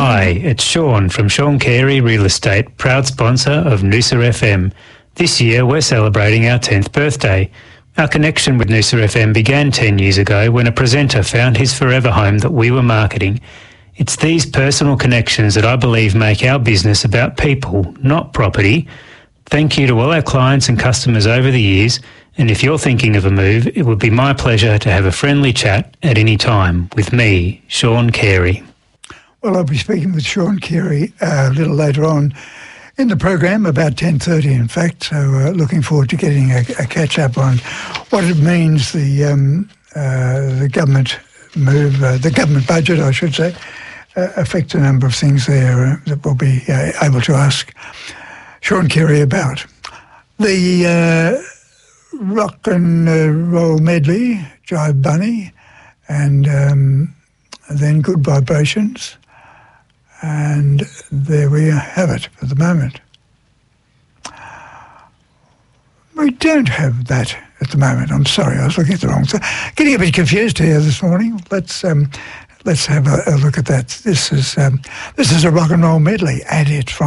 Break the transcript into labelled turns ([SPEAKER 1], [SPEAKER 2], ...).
[SPEAKER 1] Hi, it's Sean from Sean Carey Real Estate, proud sponsor of Noosa FM. This year we're celebrating our 10th birthday. Our connection with Noosa FM began 10 years ago when a presenter found his forever home that we were marketing. It's these personal connections that I believe make our business about people, not property. Thank you to all our clients and customers over the years, and if you're thinking of a move, it would be my pleasure to have a friendly chat at any time with me, Sean Carey.
[SPEAKER 2] Well, I'll be speaking with Sean Carey a little later on in the program, about 10:30 in fact, so looking forward to getting a catch-up on what it means, the government move, the government budget, I should say, affects a number of things there that we'll be able to ask Sean Carey about. The rock and roll medley, Jive Bunny, and then Good Vibrations. And there we have it for the moment. We don't have that at the moment. I'm sorry, I was looking at the wrong thing. Getting a bit confused here this morning. Let's have a look at that. This is a rock and roll medley. Add it from